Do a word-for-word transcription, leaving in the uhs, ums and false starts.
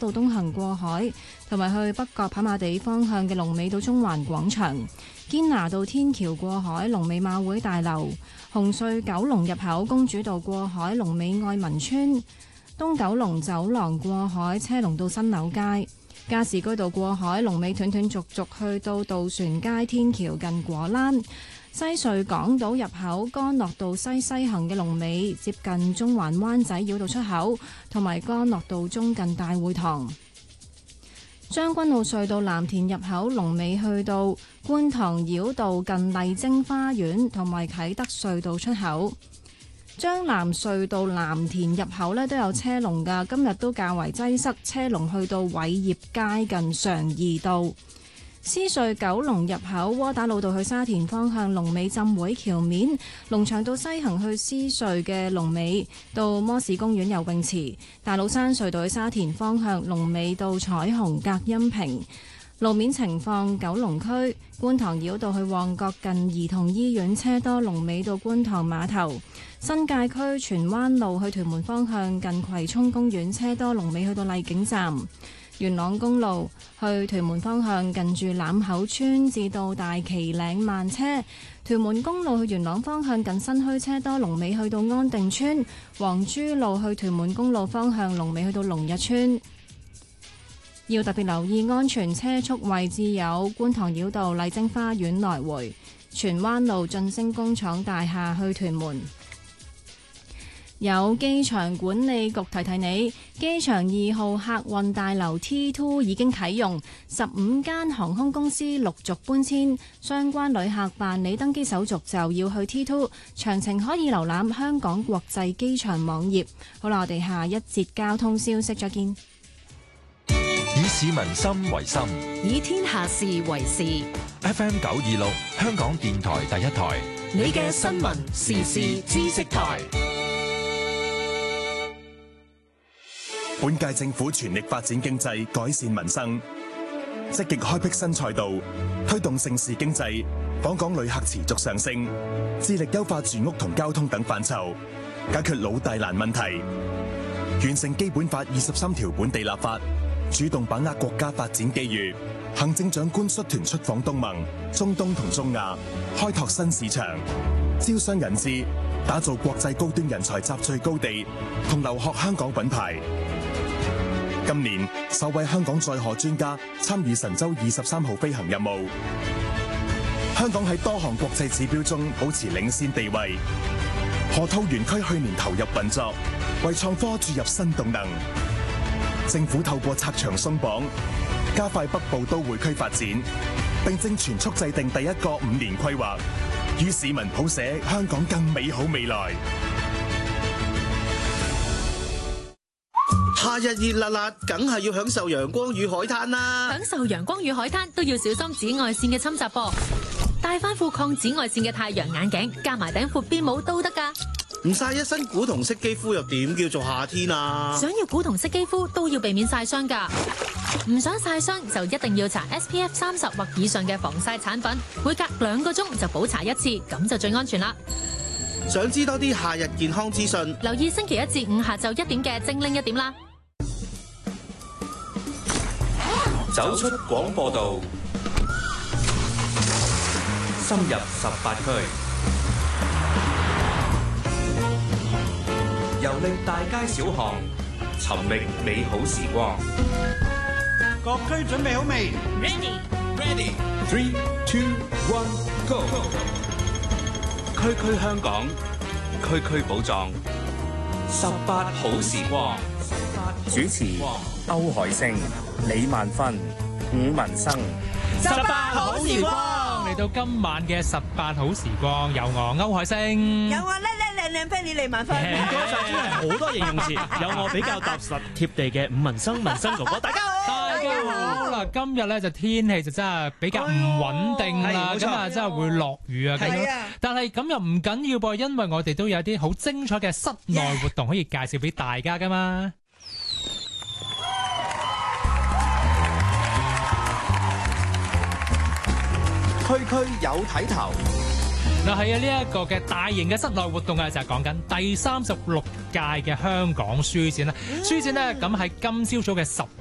道東行過海，同埋去北角跑馬地方向嘅龍尾到中環廣場；堅拿道天橋過海，龍尾馬會大樓；紅隧九龍入口公主道過海，龍尾愛民村；東九龍走廊過海，車龍到新樓街；加士居道過海，龍尾斷斷續續去到渡船街天橋近果欄。西隧港島入口干諾道西西行嘅龍尾接近中環灣仔繞道出口，同埋干諾道中近大會堂。將軍澳隧道藍田入口龍尾去到觀塘繞道近麗晶花園，同埋啟德隧道出口。將藍隧道藍田入口呢都有車龍㗎，今日都較為擠塞，車龍去到偉業街近常怡道。獅隧九龍入口窩打老道去沙田方向龍尾浸會橋面，龍翔道西行去獅隧嘅龍尾到摩士公園游泳池，大老山隧道去沙田方向龍尾到彩虹隔音屏。路面情況，九龍區觀塘繞道去旺角近兒童醫院車多，龍尾到觀塘碼頭；新界區荃灣路去屯門方向近葵涌公園車多，龍尾去到麗景站。元朗公路去屯門方向近住欖口村至到大旗嶺慢車，屯門公路去元朗方向近新墟車多，龍尾去到安定村；黃珠路去屯門公路方向龍尾去到龍日村。要特別留意安全車速位置有觀塘繞道麗晶花園來回、荃灣路晉升工廠大廈去屯門。有機場管理局提提你，機場二號客運大樓 T 二 已經啟用，十五間航空公司陸續搬遷，相關旅客辦理登機手續就要去 T 二，詳情可以瀏覽香港國際機場網頁。好啦，我哋下一節交通消息再見。 以市民心為心， 以天下事為事。 F M 九二六，香港電台第一台， 你嘅新聞時事知識台。 本屆政府全力發展經濟，改善民生，積極開闢新賽道，推動盛事經濟，訪港旅客持續上升，致力優化住屋同交通等範疇，解決老大難問題，完成基本法二十三條本地立法，主動把握國家發展機遇。行政長官率團出訪東盟、中東同中亞，開拓新市場，招商引資，打造國際高端人才集聚高地，同留學香港品牌。今年首位香港載荷專家參與神舟二十三號飛行任務，香港喺多項國際指標中保持領先地位。河套園區去年投入運作，為創科注入新動能。政府透過拆牆鬆綁，加快北部都會區發展，並正全速制定第一個五年規劃，與市民譜寫香港更美好未來。 夏日熱辣辣，梗係要享受陽光與海灘啦！ 享受陽光與海灘都要小心紫外線嘅侵襲噃，戴翻副抗紫外線嘅太陽眼鏡，加埋頂闊邊帽都得㗎。 唔曬一身古銅色肌膚又點叫做夏天啊？ 想要古銅色肌膚都要避免曬傷㗎，唔想曬傷就一定要搽 S P F 三十或以上嘅防曬產品，每隔兩個鐘就補搽一次，咁就最安全啦。 想知多啲夏日健康資訊， 留意星期一至五下晝一點嘅精靈一點啦。 走出廣播道，深入十八區，遊歷大街小巷，尋覓美好時光。 各區準備好未 ？Ready, ready. Three, two, one, go. 區區香港，區區寶藏，十八好時光。 主持歐海星、李萬芬、伍文生。 十八好時光嚟到今晚嘅十八好時光，有我歐海星， 有我叻叻靚靚 Penny 李萬芬。 多晒真係好多形容詞，有我比較踏實貼地嘅伍文生文生哥哥，大家好。 大家好嗱，今日咧就天氣就真係比較唔穩定啦，咁啊真係會落雨啊咁樣。但係咁又唔緊要噃，因為我哋都有啲好精彩嘅室內活動可以介紹俾大家噶嘛。 區區有睇頭。 嗱係啊，呢一個嘅大型嘅室內活動啊，就係講緊第三十六屆嘅香港書展啦。書展咧咁喺今朝早嘅十